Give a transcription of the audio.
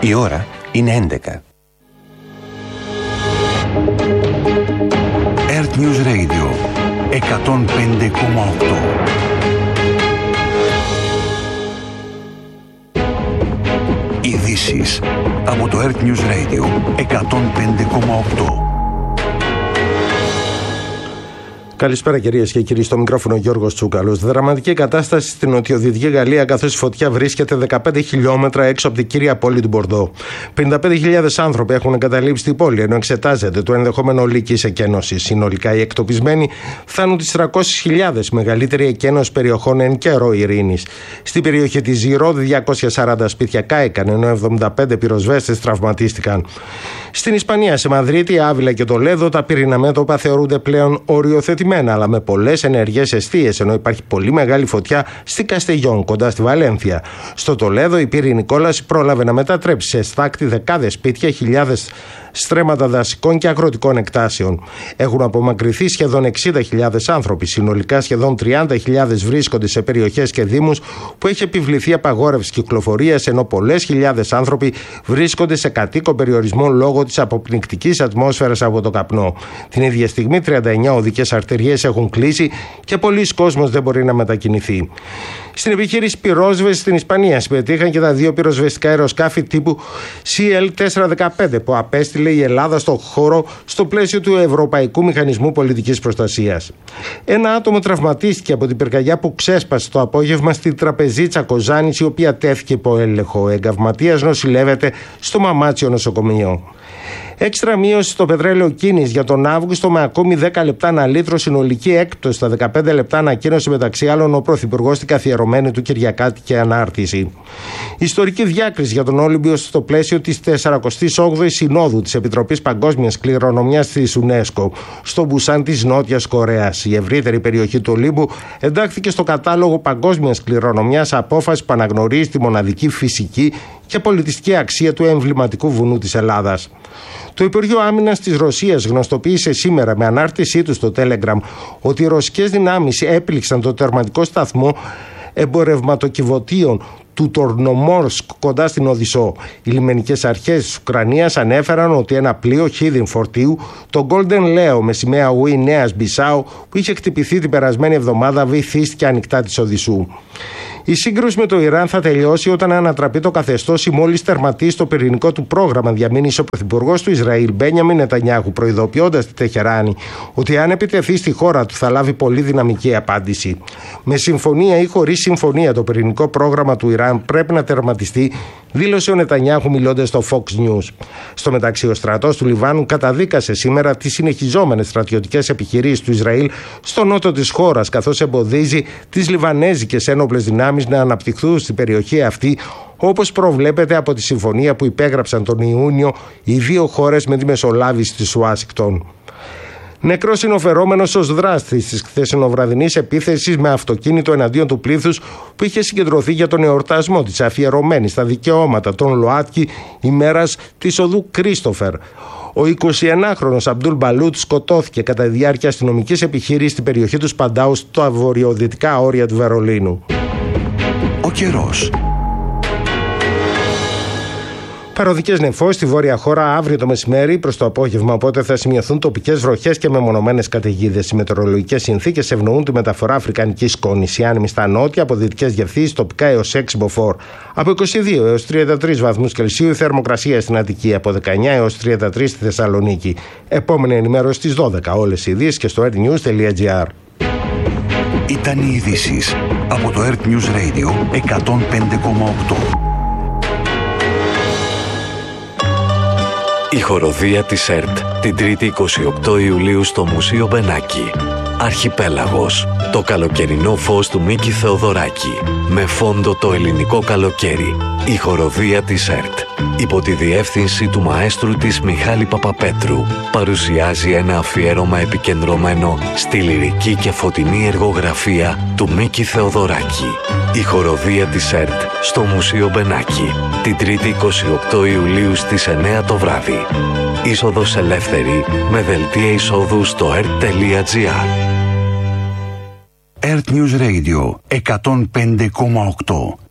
Η ώρα είναι 11. Earth News Radio 105,8. Ειδήσεις από το Earth News Radio 105,8. Καλησπέρα κυρίες και κύριοι, στο μικρόφωνο Γιώργος Τσούκαλος. Δραματική κατάσταση στην νοτιοδυτική Γαλλία, καθώς η φωτιά βρίσκεται 15 χιλιόμετρα έξω από την κύρια πόλη του Μπορντό. 55.000 άνθρωποι έχουν εγκαταλείψει την πόλη, ενώ εξετάζεται το ενδεχόμενο λύκης εκένωσης. Συνολικά οι εκτοπισμένοι φτάνουν τις 300.000, μεγαλύτερη εκένωση περιοχών εν καιρό ειρήνης. Στην περιοχή της Ζιρόδ 240 σπίτια κάηκαν, ενώ 75 πυροσβέστες τραυματίστηκαν. Στην Ισπανία, σε Μαδρίτη, Άβυλα και Τολέδο, τα πυρήνα μέτωπα θεωρούνται πλέον οριοθετημένα, αλλά με πολλές ενεργές εστίες, ενώ υπάρχει πολύ μεγάλη φωτιά στη Καστεγιόν, κοντά στη Βαλένθια. Στο Τολέδο, η πυρηνική κόλαση πρόλαβε να μετατρέψει σε στάκτη δεκάδες σπίτια, χιλιάδες στρέμματα δασικών και αγροτικών εκτάσεων. Έχουν απομακρυνθεί σχεδόν 60.000 άνθρωποι. Συνολικά, σχεδόν 30.000 βρίσκονται σε περιοχές και δήμους που έχει επιβληθεί απαγόρευση κυκλοφορίας, ενώ πολλές χιλιάδες άνθρωποι βρίσκονται σε κατοίκο περιορισμό λόγω της αποπνικτικής ατμόσφαιρας από το καπνό. Την ίδια στιγμή, 39 οδικές αρτεριές έχουν κλείσει και πολλοί κόσμος δεν μπορεί να μετακινηθεί. Στην επιχείρηση πυρόσβεσης στην Ισπανία συμμετείχαν και τα δύο πυροσβεστικά αεροσκάφη τύπου CL-415 που απέστειλε η Ελλάδα στο χώρο στο πλαίσιο του Ευρωπαϊκού Μηχανισμού Πολιτικής Προστασίας. Ένα άτομο τραυματίστηκε από την πυρκαγιά που ξέσπασε το απόγευμα στη τραπεζίτσα Κοζάνης, η οποία τέθηκε υπό έλεγχο. Ο εγκαυματίας νοσηλεύεται στο Μαμάτσιο νοσοκομείο. Έξτρα μείωση στο πετρέλαιο κίνης για τον Αύγουστο με ακόμη 10 λεπτά ανά λίτρο, συνολική έκπτωση στα 15 λεπτά, ανακοίνωσε μεταξύ άλλων ο Πρωθυπουργός στην καθιερωμένη του Κυριακάτικη ανάρτηση. Ιστορική διάκριση για τον Όλυμπιο στο πλαίσιο της 48ης Συνόδου της Επιτροπής Παγκόσμιας Κληρονομιάς της UNESCO στο Μπουσάν της Νότιας Κορέας. Η ευρύτερη περιοχή του Ολύμπου εντάχθηκε στο κατάλογο Παγκόσμιας Κληρονομιάς, απόφαση που αναγνωρίζει τη μοναδική φυσική και πολιτιστική αξία του εμβληματικού βουνού της Ελλάδας. Το Υπουργείο Άμυνας της Ρωσίας γνωστοποίησε σήμερα με ανάρτησή του στο Telegram ότι οι ρωσικές δυνάμεις έπληξαν το τερματικό σταθμό εμπορευματοκιβωτίων του Τορνομόρσκ κοντά στην Οδυσσό. Οι λιμενικές αρχές της Ουκρανίας ανέφεραν ότι ένα πλοίο χίδιν φορτίου, το Golden Leo με σημαία Ουί Νέας Μπισάου, που είχε χτυπηθεί την περασμένη εβδομάδα, βυθίστηκε ανοιχτά της Οδυσσού. Η σύγκρουση με το Ιράν θα τελειώσει όταν ανατραπεί το καθεστώς ή μόλις τερματίσει το πυρηνικό του πρόγραμμα, διαμήνυσε ο Πρωθυπουργός του Ισραήλ Μπένιαμιν Νετανιάχου, προειδοποιώντας τη Τεχεράνη ότι αν επιτεθεί στη χώρα του θα λάβει πολύ δυναμική απάντηση. Με συμφωνία ή χωρίς συμφωνία, το πυρηνικό πρόγραμμα του Ιράν πρέπει να τερματιστεί, δήλωσε ο Νετανιάχου μιλώντας στο Fox News. Στο μεταξύ, ο στρατός του Λιβάνου καταδίκασε σήμερα τις συνεχιζόμενες στρατιωτικές επιχειρήσεις του Ισραήλ στο νότο της χώρας, καθώς εμποδίζει τις λιβανέζικες ένοπλες δυνάμεις να αναπτυχθούν στην περιοχή αυτή, όπως προβλέπεται από τη συμφωνία που υπέγραψαν τον Ιούνιο οι δύο χώρες με τη μεσολάβηση της Ουάσιγκτον. Νεκρός είναι ο φερόμενος ως δράστης της χθεσινοβραδινής επίθεσης με αυτοκίνητο εναντίον του πλήθους που είχε συγκεντρωθεί για τον εορτασμό της αφιερωμένης στα δικαιώματα των ΛΟΑΤΚΙ ημέρας της οδού Κρίστοφερ. Ο 21χρονος Αμπτούλ Μπαλούτ σκοτώθηκε κατά τη διάρκεια αστυνομικής επιχείρησης στην περιοχή του Σπαντάου, στα βορειοδυτικά όρια του Βερολίνου. Ο καιρός. Παροδικές νεφώσεις στη βόρεια χώρα αύριο το μεσημέρι προς το απόγευμα, οπότε θα σημειωθούν τοπικές βροχές και μεμονωμένες καταιγίδες. Οι μετεωρολογικές συνθήκες ευνοούν τη μεταφορά αφρικανικής σκόνης. Η άνεμη στα νότια, από δυτικές διευθύνσεις τοπικά έως 6 μποφόρ. Από 22 έως 33 βαθμούς Κελσίου η θερμοκρασία στην Αττική, από 19 έως 33 στη Θεσσαλονίκη. Επόμενη ενημέρωση στις 12. Όλες οι ειδήσεις και στο earthnews.gr. Ήταν οι ειδήσεις από το Earth News Radio 105,8. Η χοροδία της ΕΡΤ την 3η 28 Ιουλίου στο Μουσείο Μπενάκη. Αρχιπέλαγος. Το καλοκαιρινό φως του Μίκη Θεοδωράκη. Με φόντο το ελληνικό καλοκαίρι. Η χοροδία της ΕΡΤ, υπό τη διεύθυνση του μαέστρου της Μιχάλη Παπαπέτρου, παρουσιάζει ένα αφιέρωμα επικεντρωμένο στη λυρική και φωτεινή εργογραφία του Μίκη Θεοδωράκη. Η χοροδία της ΕΡΤ στο Μουσείο Μπενάκη, την 3η 28 Ιουλίου στις 9 το βράδυ. Είσοδος ελεύθερη με δελτία εισόδου στο ert.gr. Earth News Radio 105,8.